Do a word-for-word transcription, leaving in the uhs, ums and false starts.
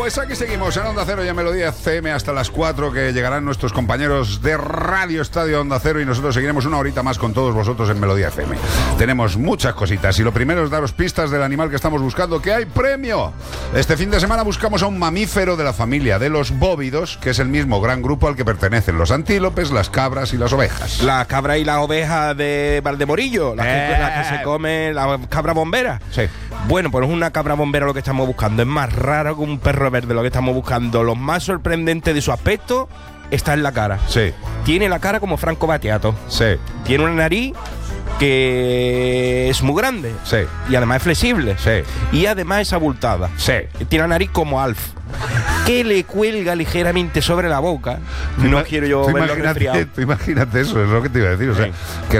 Pues aquí seguimos en Onda Cero y en Melodía F M hasta las cuatro, que llegarán nuestros compañeros de Radio Estadio Onda Cero y nosotros seguiremos una horita más con todos vosotros en Melodía F M. Tenemos muchas cositas y lo primero es daros pistas del animal que estamos buscando, que hay premio. Este fin de semana buscamos a un mamífero de la familia de los bóvidos, que es el mismo gran grupo al que pertenecen los antílopes, las cabras y las ovejas. La cabra y la oveja de Valdemorillo, las Eh. que, la que se come, la cabra bombera. Sí. Bueno, pues es una cabra bombera lo que estamos buscando. Es más raro que un perro verde lo que estamos buscando. Lo más sorprendente de su aspecto está en la cara. Sí. Tiene la cara como Franco Battiato. Sí. Tiene una nariz que es muy grande. Sí. Y además es flexible. Sí. Y además es abultada. Sí. Tiene la nariz como Alf, que le cuelga ligeramente sobre la boca. Tú No ima- quiero yo tú verlo imagínate, resfriado. tú imagínate eso, es lo que te iba a decir. O sea, Sí. que